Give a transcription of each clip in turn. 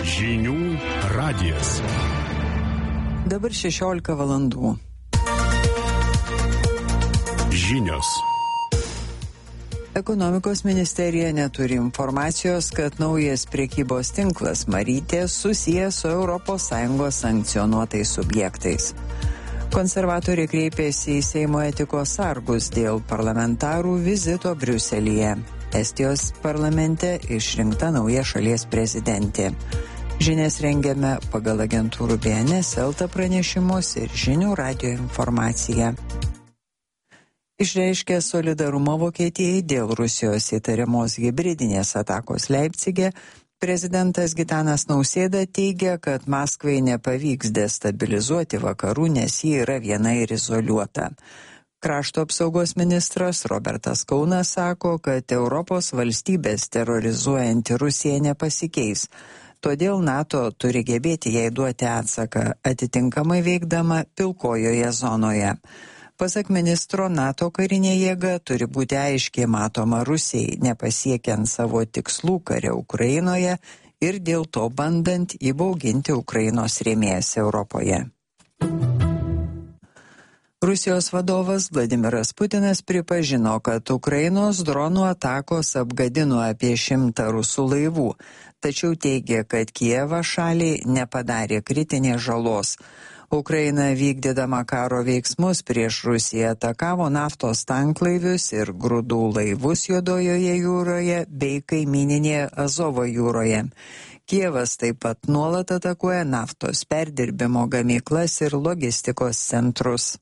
Žinių radijas. Dabar 16 valandų. Žinios. Ekonomikos ministerija neturi informacijos, kad naujas prekybos tinklas Marytė susijęs su ES sankcionuotais subjektais. Konservatoriai kreipėsi į Seimo etikos sargus dėl parlamentarų vizito Briuselyje. Estijos parlamente išrinkta nauja šalies prezidentė. Žinias rengiame pagal agentūrų BNS LT pranešimus ir Žinių radijo informaciją. Išreiškė solidarumą Vokietijai dėl Rusijos įtariamos hibridinės atakos Leipcige, prezidentas Gitanas Nausėda teigia, kad Maskvai nepavyks destabilizuoti vakarų, nes ji yra viena ir izoliuota. Krašto apsaugos ministras Robertas Kaunas sako, kad Europos valstybės terorizuojanti Rusija nepasikeis. Todėl NATO turi gebėti jai duoti atsaką, atitinkamai veikdama pilkojoje zonoje. Pasak ministro, NATO karinė jėga turi būti aiškiai matoma Rusijai, nepasiekiant savo tikslų kare Ukrainoje ir dėl to bandant įbauginti Ukrainos rėmėjas Europoje. Rusijos vadovas Vladimiras Putinas pripažino, kad Ukrainos dronų atakos apgadino apie 100 rusų laivų, tačiau teigė, kad Kijevas šaliai nepadarė kritinės žalos. Ukraina vykdydama karo veiksmus prieš Rusiją atakavo naftos tanklaivius ir grūdų laivus Juodojoje jūroje bei kaimyninėje Azovo jūroje. Kijevas taip pat nuolat atakuoja naftos perdirbimo gamyklas ir logistikos centrus.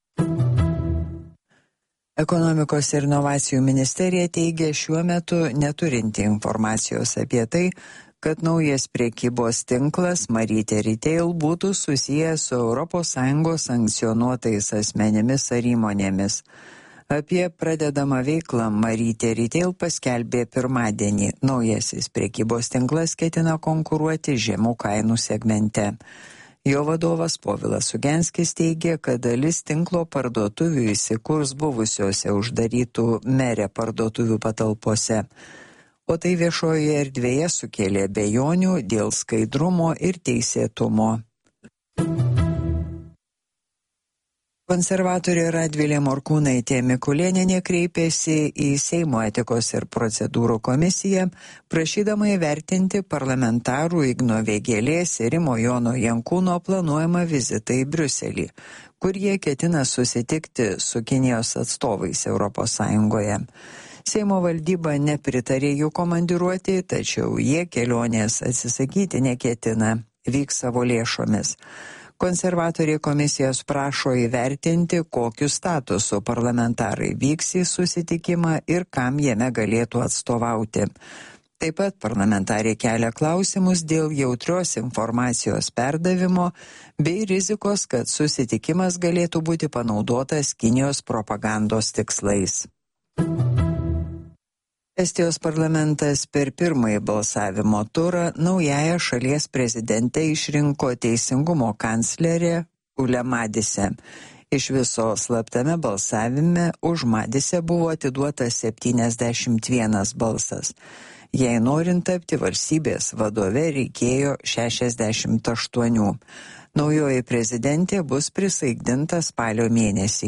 Ekonomikos ir inovacijų ministerija teigia šiuo metu neturinti informacijos apie tai, kad naujas prekybos tinklas Marytė Retail būtų susijęs su ES sankcionuotais asmenimis ar įmonėmis. Apie pradedamą veiklą Marytė Retail paskelbė pirmadienį. Naujasis prekybos tinklas ketina konkuruoti žemų kainų segmente. Jo vadovas Povilas Sugenskis teigia, kad dalis tinklo parduotuvių įsikurs buvusiuose uždarytų Merė parduotuvių patalpose. O tai viešojoje erdvėje sukėlė abejonių dėl skaidrumo ir teisėtumo. Konservatorė Radvilė Morkūnaitė Mikulėnienė kreipėsi į Seimo etikos ir procedūrų komisiją, prašydama įvertinti parlamentarų Igno Vėgėlės ir Rimo Jono Jankūno planuojamą vizitą į Briuselį, kur jie ketina susitikti su Kinijos atstovais ES. Seimo valdyba nepritarė jų komandiruoti, tačiau jie kelionės atsisakyti neketina, vyks savo lėšomis. Konservatoriai komisijos prašo įvertinti, kokiu statusu parlamentarai vyks į susitikimą ir kam jame galėtų atstovauti. Taip pat parlamentarai kelia klausimus dėl jautrios informacijos perdavimo bei rizikos, kad susitikimas galėtų būti panaudotas Kinijos propagandos tikslais. Estijos parlamentas per pirmąjį balsavimo turą naująją šalies prezidentę išrinko teisingumo kanclerė Ule Madise. Iš viso slaptame balsavime už Madise buvo atiduotas 71 balsas. Jei norint tapti valstybės vadove reikėjo 68. Naujoji prezidentė bus prisaikdinta spalio mėnesį.